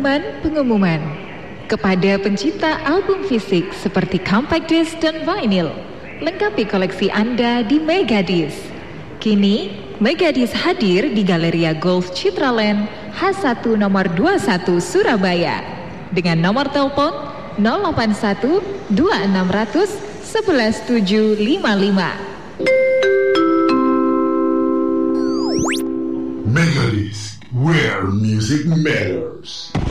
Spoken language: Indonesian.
pengumuman kepada pencipta album fisik seperti compact disc dan vinyl. Lengkapi koleksi Anda di Megadisc. Kini Megadisc hadir di Galeria Golf Citraland H1 nomor 21 Surabaya dengan nomor telepon 081 2600 11755. Megadisc, where music matters.